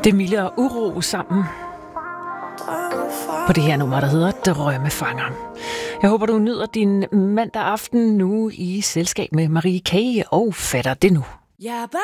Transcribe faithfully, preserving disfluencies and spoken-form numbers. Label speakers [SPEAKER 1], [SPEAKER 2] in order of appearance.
[SPEAKER 1] Demille og Uro sammen på det her nummer, der hedder Drømmefanger. Jeg håber, du nyder din mandag aften nu i selskab med Marie K. og Fatter det nu.
[SPEAKER 2] Jeg er bare